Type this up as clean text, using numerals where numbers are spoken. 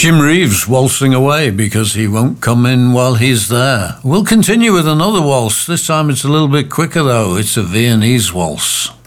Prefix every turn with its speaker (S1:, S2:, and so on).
S1: Jim Reeves waltzing away because he won't come in while he's there. We'll continue with another waltz. This time it's a little bit quicker though. It's a Viennese waltz.